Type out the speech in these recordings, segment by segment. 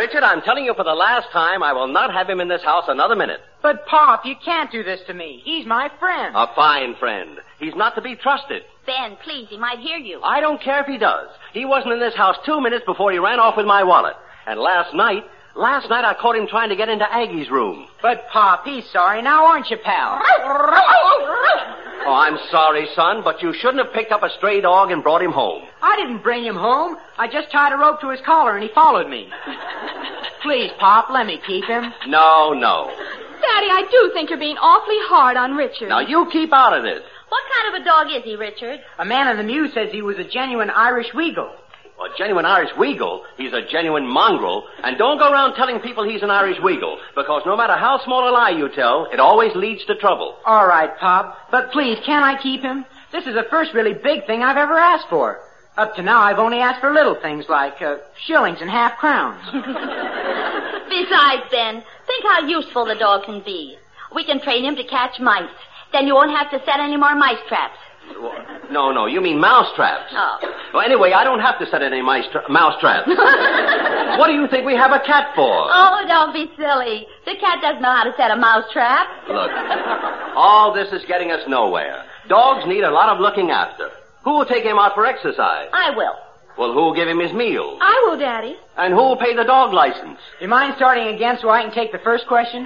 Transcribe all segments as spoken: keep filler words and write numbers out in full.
Richard, I'm telling you for the last time, I will not have him in this house another minute. But, Pop, you can't do this to me. He's my friend. A fine friend. He's not to be trusted. Ben, please, he might hear you. I don't care if he does. He wasn't in this house two minutes before he ran off with my wallet. And last night, last night I caught him trying to get into Aggie's room. But, Pop, he's sorry now, aren't you, pal? Oh, I'm sorry, son, but you shouldn't have picked up a stray dog and brought him home. I didn't bring him home. I just tied a rope to his collar and he followed me. Please, Pop, let me keep him. No, no. Daddy, I do think you're being awfully hard on Richard. Now, you keep out of this. What kind of a dog is he, Richard? A man in the Mews says he was a genuine Irish Weagle. A genuine Irish Weagle? He's a genuine mongrel. And don't go around telling people he's an Irish Weagle, because no matter how small a lie you tell, it always leads to trouble. All right, Pop. But please, can I keep him? This is the first really big thing I've ever asked for. Up to now, I've only asked for little things like uh, shillings and half crowns. Besides, Ben, think how useful the dog can be. We can train him to catch mice. Then you won't have to set any more mice traps. No, no, you mean mouse traps. Oh. Well, anyway, I don't have to set any mice tra- mouse traps. What do you think we have a cat for? Oh, don't be silly. The cat doesn't know how to set a mouse trap. Look, all this is getting us nowhere. Dogs need a lot of looking after. Who will take him out for exercise? I will. Well, who will give him his meals? I will, Daddy. And who will pay the dog license? You mind starting again so I can take the first question?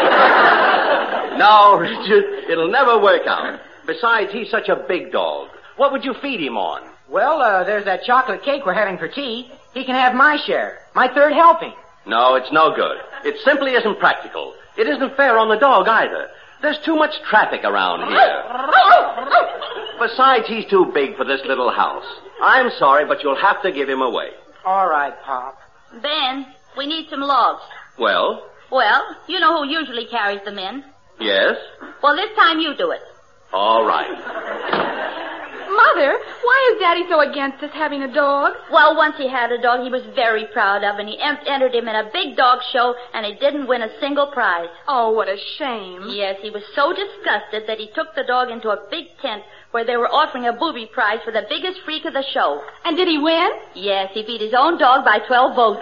No, Richard, it'll never work out. Besides, he's such a big dog. What would you feed him on? Well, uh, there's that chocolate cake we're having for tea. He can have my share, my third helping. No, it's no good. It simply isn't practical. It isn't fair on the dog either. There's too much traffic around here. Besides, he's too big for this little house. I'm sorry, but you'll have to give him away. All right, Pop. Ben, we need some logs. Well? Well, you know who usually carries them in. Yes? Well, this time you do it. All right. Mother, why is Daddy so against us having a dog? Well, once he had a dog he was very proud of, and he em- entered him in a big dog show, and he didn't win a single prize. Oh, what a shame. Yes, he was so disgusted that he took the dog into a big tent where they were offering a booby prize for the biggest freak of the show. And did he win? Yes, he beat his own dog by twelve votes.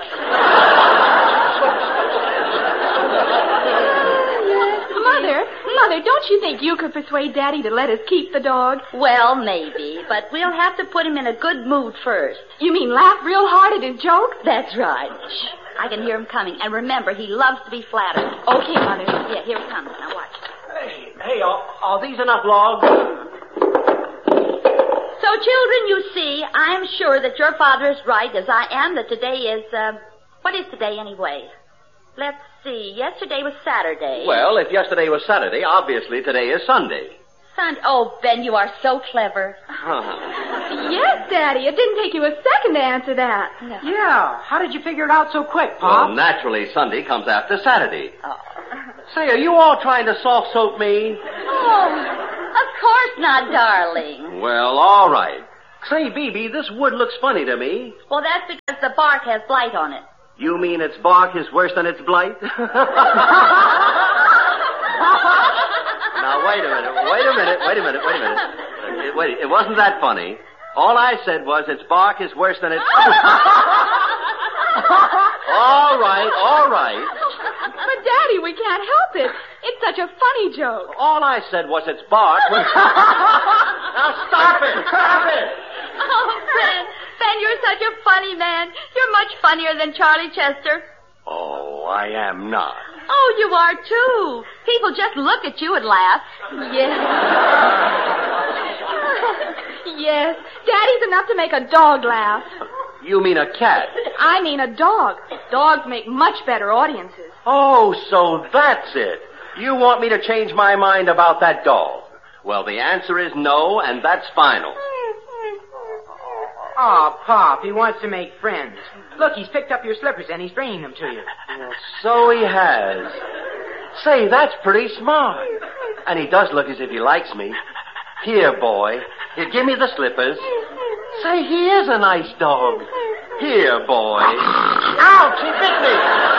Mother, Mother, don't you think you could persuade Daddy to let us keep the dog? Well, maybe, but we'll have to put him in a good mood first. You mean laugh real hard at his jokes? That's right. Shh. I can hear him coming. And remember, he loves to be flattered. Okay, Mother. Yeah, here he comes. Now watch. Hey, hey, are, are these enough logs? So, children, you see, I'm sure that your father is right, as I am, that today is, uh, what is today anyway? Let's see. Yesterday was Saturday. Well, if yesterday was Saturday, obviously today is Sunday. Sunday. Oh, Ben, you are so clever. Yes, Daddy. It didn't take you a second to answer that. No. Yeah, how did you figure it out so quick, Pop? Well, naturally, Sunday comes after Saturday. Oh. Say, are you all trying to soft soap me? Oh, of course not, darling. Well, all right. Say, B B, this wood looks funny to me. Well, that's because the bark has blight on it. You mean its bark is worse than its blight? Now, wait a minute, wait a minute, wait a minute, wait a minute. It, wait, it wasn't that funny. All I said was its bark is worse than its... All right, all right. But, Daddy, we can't help it. It's such a funny joke. All I said was its bark was... Now, stop it, stop it. Oh, Ben, Ben, you're such a funny man. You're much funnier than Charlie Chester. Oh, I am not. Oh, you are, too. People just look at you and laugh. Yes. Yes. Daddy's enough to make a dog laugh. You mean a cat? I mean a dog. Dogs make much better audiences. Oh, so that's it. You want me to change my mind about that dog? Well, the answer is no, and that's final. Oh, Pop, he wants to make friends. Look, he's picked up your slippers and he's bringing them to you. Well, so he has. Say, that's pretty smart. And he does look as if he likes me. Here, boy. Here, give me the slippers. Say, he is a nice dog. Here, boy. Ouch, he bit me.